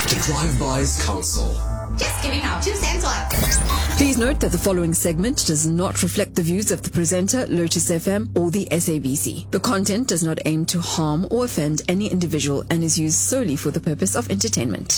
The Drive-By's Council. Just giving our 2 cents worth. Please note that the following segment does not reflect the views of the presenter, Lotus FM, or the SABC. The content does not aim to harm or offend any individual and is used solely for the purpose of entertainment.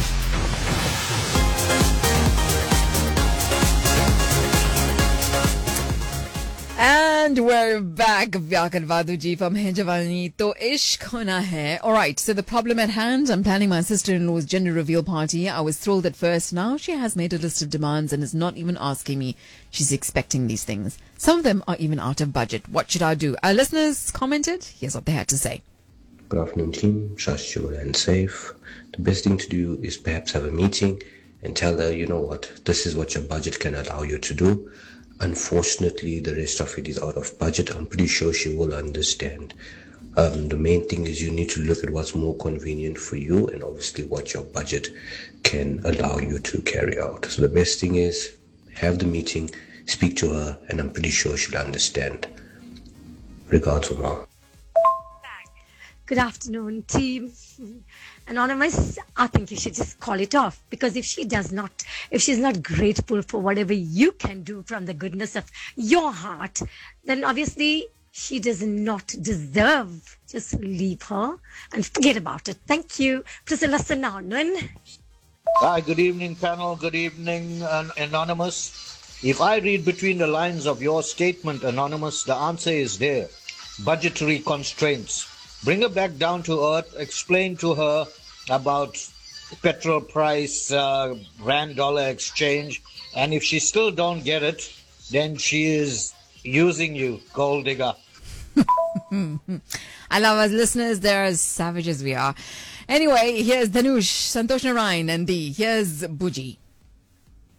And we're back. Vyakar Vaduji from Hinjavani. To ishq hona hai. Alright, so the problem at hand, I'm planning my sister-in-law's gender reveal party. I was thrilled at first. Now she has made a list of demands and is not even asking me. She's expecting these things. Some of them are even out of budget. What should I do? Our listeners commented. Here's what they had to say. Good afternoon, team. Shashua and safe. The best thing to do is perhaps have a meeting and tell her, you know what, this is what your budget can allow you to do. Unfortunately, the rest of it is out of budget. I'm pretty sure she will understand. The main thing is you need to look at what's more convenient for you and obviously what your budget can allow you to carry out. So the best thing is have the meeting, speak to her, and I'm pretty sure she'll understand. Regards, Omar. Good afternoon, team. Anonymous, I think you should just call it off, because if she's not grateful for whatever you can do from the goodness of your heart, then obviously she does not deserve. Just leave her and forget about it. Thank you. Priscilla Sananan. Hi, good evening, panel. Good evening, Anonymous. If I read between the lines of your statement, Anonymous, the answer is there. Budgetary constraints. Bring her back down to earth. Explain to her about petrol price, rand-dollar exchange. And if she still don't get it, then she is using you, gold digger. I love us listeners. They're as savage as we are. Anyway, here's Dhanush, Santosh Narayan, and here's Buji.